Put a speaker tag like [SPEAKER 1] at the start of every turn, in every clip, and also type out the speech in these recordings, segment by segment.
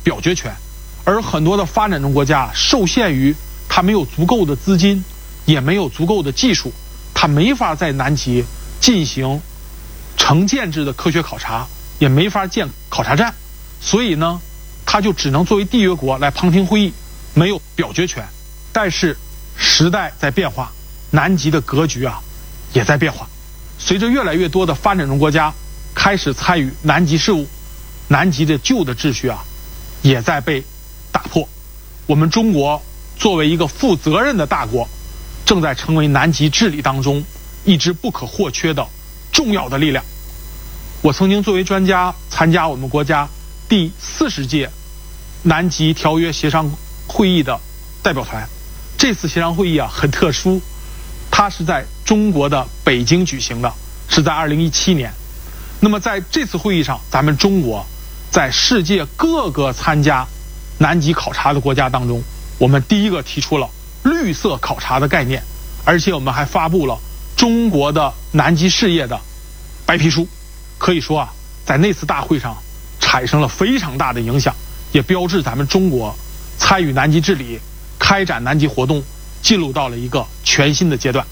[SPEAKER 1] 表决权，而很多的发展中国家受限于它没有足够的资金，也没有足够的技术，它没法在南极进行成建制的科学考察，也没法建考察站，所以呢，它就只能作为缔约国来旁听会议，没有表决权。但是时代在变化，南极的格局也在变化。随着越来越多的发展中国家开始参与南极事务，南极的旧的秩序也在被打破。我们中国作为一个负责任的大国，正在成为南极治理当中一支不可或缺的重要的力量。我曾经作为专家参加我们国家第40届南极条约协商会议的代表团。这次协商会议很特殊，它是在中国的北京举行的，是在2017年。那么在这次会议上，咱们中国在世界各个参加南极考察的国家当中，我们第一个提出了绿色考察的概念，而且我们还发布了中国的南极事业的白皮书。可以说在那次大会上产生了非常大的影响，也标志咱们中国参与南极治理、开展南极活动进入到了一个全新的阶段。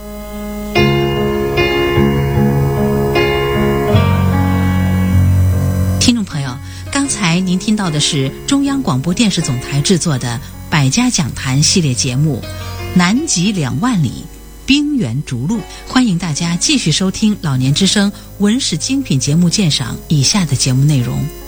[SPEAKER 2] 听众朋友，刚才您听到的是中央广播电视总台制作的百家讲坛系列节目《南极2万里，冰原逐鹿》，欢迎大家继续收听老年之声文史精品节目鉴赏以下的节目内容。